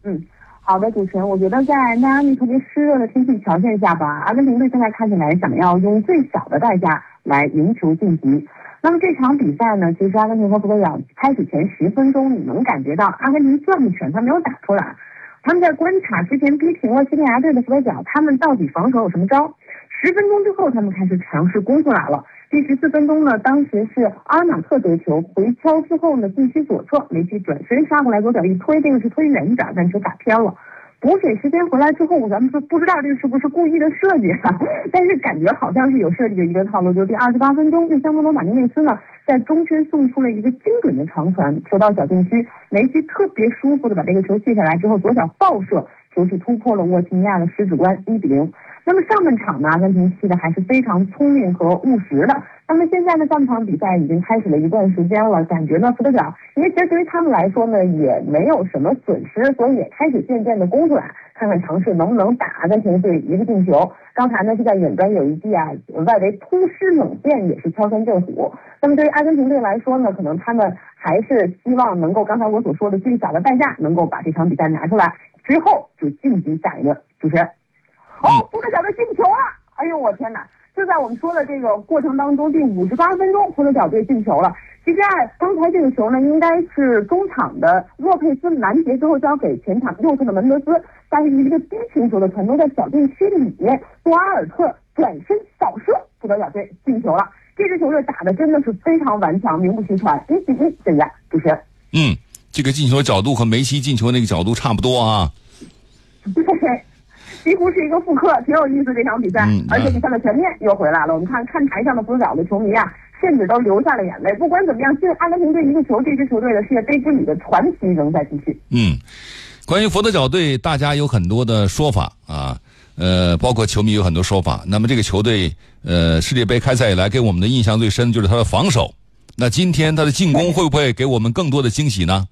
好的，主持人，我觉得在迈阿密特别湿热的天气条件下吧，阿根廷队现在看起来想要用最小的代价来赢球晋级。那么这场比赛呢，其实阿根廷和葡萄牙开始前10分钟，你能感觉到阿根廷这么拳他没有打出来，他们在观察之前逼平了西班牙队的葡萄牙，他们到底防守有什么招？10分钟之后，他们开始尝试攻出来了。第14分钟呢，当时是阿尔马特得球回敲之后呢，禁区左侧梅西转身杀过来，左脚一推，这个是推远一点，但球打偏了。补水时间回来之后，咱们说不知道这个是不是故意的设计但是感觉好像是有设计的一个套路。就是第28分钟，这香多罗马丁内斯呢在中圈送出了一个精准的长传，球到小禁区，梅西特别舒服的把这个球卸下来之后，左脚爆射，球是突破了沃齐尼亚的十指关，1-0。那么上半场呢，阿根廷踢的还是非常聪明和务实的。那么现在呢，上半场比赛已经开始了一段时间了，感觉呢葡萄牙，因为其实对于他们来说呢，也没有什么损失，所以也开始渐渐的攻出来，看看尝试能不能打阿根廷队一个进球。刚才呢是在远端有一记外围突施冷箭，也是敲山震虎。那么对于阿根廷队来说呢，可能他们还是希望能够刚才我所说的最小的代价，能够把这场比赛拿出来，之后就晋级下一轮。主持人。葡萄牙队进球了！哎呦我天哪！就在我们说的这个过程当中，第58分钟，葡萄牙队进球了。其实刚才这个球呢，应该是中场的洛佩斯拦截之后交给前场右侧的门德斯，但是一个低平球的传中在小禁区里，多阿尔特转身扫射，葡萄牙队进球了。这支球队打的真的是非常顽强，名不虚传。现在主持人， 这个进球角度和梅西进球那个角度差不多啊。 对。几乎是一个复刻，挺有意思这场比赛，而且比赛的全面又回来了。我们看台上的葡萄牙的球迷甚至都流下了眼泪。不管怎么样，进阿根廷队一个球，这支球队的世界杯之旅的传奇仍在继续。 关于佛得角队，大家有很多的说法啊，包括球迷有很多说法。那么这个球队，世界杯开赛以来给我们的印象最深就是他的防守。那今天他的进攻会不会给我们更多的惊喜呢？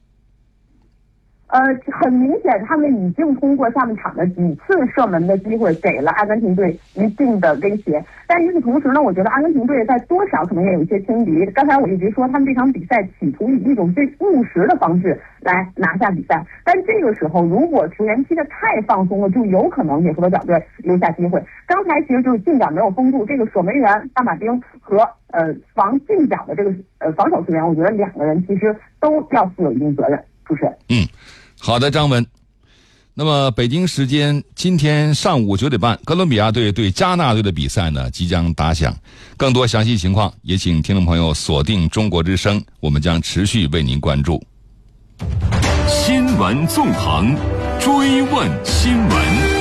很明显，他们已经通过下半场的几次射门的机会，给了阿根廷队一定的威胁。但与此同时呢，我觉得阿根廷队在多少可能也有一些轻敌。刚才我一直说，他们这场比赛企图以一种最务实的方式来拿下比赛。但这个时候，如果球员踢得太放松了，就有可能给葡萄牙队留下机会。刚才其实就是进角没有封住，这个守门员大马丁和防进角的这个防守球员，我觉得2个人其实都要负有一定责任。主持人。 好的，张文。那么北京时间今天上午9点半，哥伦比亚队对加纳队的比赛呢即将打响。更多详细情况，也请听众朋友锁定中国之声，我们将持续为您关注。 新闻纵横，追问新闻。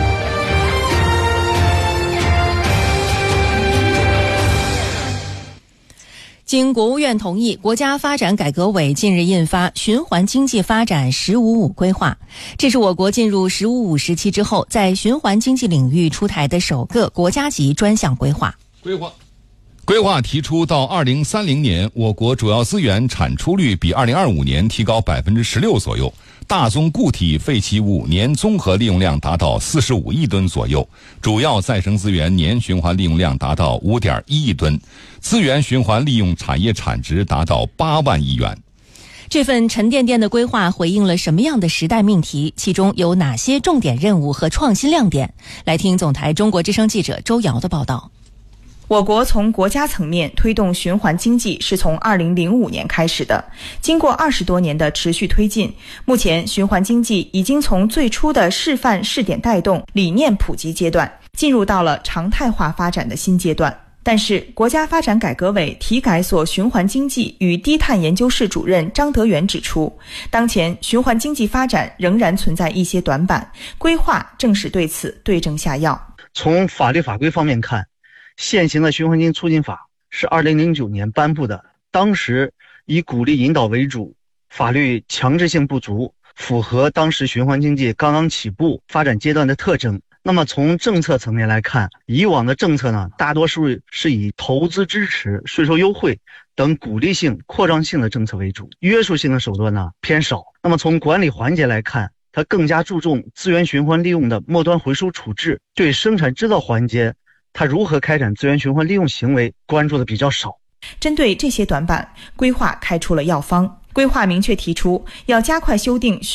经国务院同意，国家发展改革委近日印发《循环经济发展“十五五”规划》，这是我国进入“十五五”时期之后，在循环经济领域出台的首个国家级专项规划。 规划提出，到2030年，我国主要资源产出率比2025年提高16%左右，大宗固体废弃物年综合利用量达到45亿吨左右，主要再生资源年循环利用量达到5.1亿吨，资源循环利用产业产值达到8万亿元。 这份沉甸甸的规划回应了什么样的时代命题？其中有哪些重点任务和创新亮点？来听总台中国之声记者周瑶的报道。 我国从国家层面推动循环经济是从2005年开始的，经过20多年的持续推进，目前循环经济已经从最初的示范试点带动、理念普及阶段，进入到了常态化发展的新阶段。但是国家发展改革委体改所循环经济与低碳研究室主任张德元指出，当前循环经济发展仍然存在一些短板，规划正是对此对症下药。 从法律法规方面看，现行的循环经济促进法是2009年颁布的，当时以鼓励引导为主，法律强制性不足，符合当时循环经济刚刚起步发展阶段的特征。那么从政策层面来看，以往的政策呢，大多数是以投资支持、税收优惠等鼓励性、扩张性的政策为主，约束性的手段呢偏少。那么从管理环节来看，它更加注重资源循环利用的末端回收处置，对生产制造环节它如何开展资源循环利用行为关注的比较少。 针对这些短板，规划开出了药方。规划明确提出，要加快修订